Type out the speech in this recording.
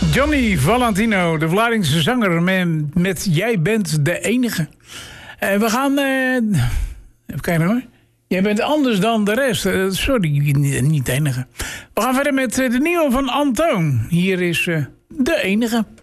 Johnny Valentino, de Vlaardingse zanger met Jij bent de enige. We gaan... even kijken hoor. Jij bent anders dan de rest. Sorry, niet de enige. We gaan verder met de nieuwe van Antoon. Hier is de enige.